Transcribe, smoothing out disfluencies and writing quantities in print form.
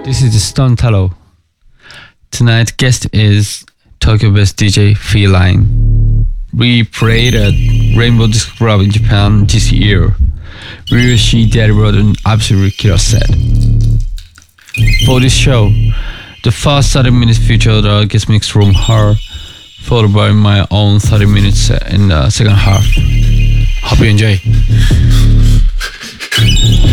This is Stone Tallow. Tonight's guest is Tokyo-based DJ Feline. We played at Rainbow Disco Club in Japan this year, where she delivered an absolutely killer set. For this show, the first 30 minutes featured a guest mix from her, followed by my own 30 minutes set in the second half. Hope you enjoy.